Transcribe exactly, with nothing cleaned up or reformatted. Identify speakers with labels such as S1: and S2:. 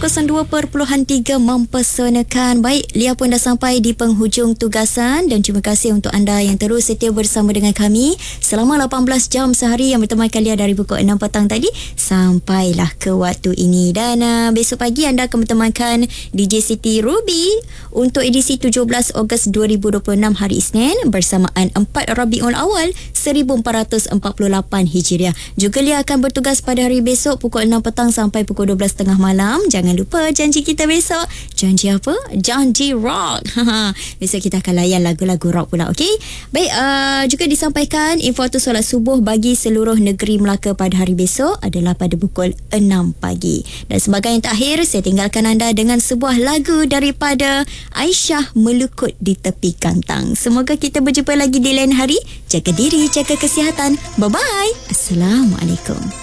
S1: kosong dua perpuluhan tiga mempesonakan. Baik, Lia pun dah sampai di penghujung tugasan dan terima kasih untuk anda yang terus setia bersama dengan kami selama lapan belas jam sehari yang bertemankan Lia dari pukul enam petang tadi sampailah ke waktu ini. Dan uh, besok pagi anda akan bertemankan D J Siti Ruby untuk edisi tujuh belas Ogos dua ribu dua puluh enam hari Isnin bersamaan empat Rabiul Awal seribu empat ratus empat puluh lapan Hijriah. Juga Lia akan bertugas pada hari besok pukul enam petang sampai pukul dua belas tiga puluh malam. Jangan lupa janji kita besok. Janji apa? Janji rock. Besok kita akan layan lagu-lagu rock pula, okey? Baik, uh, juga disampaikan info tu solat subuh bagi seluruh negeri Melaka pada hari besok adalah pada pukul enam pagi. Dan sebagai yang terakhir, saya tinggalkan anda dengan sebuah lagu daripada Aisyah Melukut di Tepi Kantang. Semoga kita berjumpa lagi di lain hari. Jaga diri, jaga kesihatan. Bye-bye. Assalamualaikum.